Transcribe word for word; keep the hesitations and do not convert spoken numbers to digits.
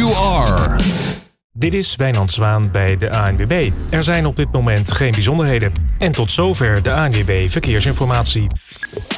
you are. Dit is Wijnand Zwaan bij de A N W B. Er zijn op dit moment geen bijzonderheden. En tot zover de A N W B Verkeersinformatie.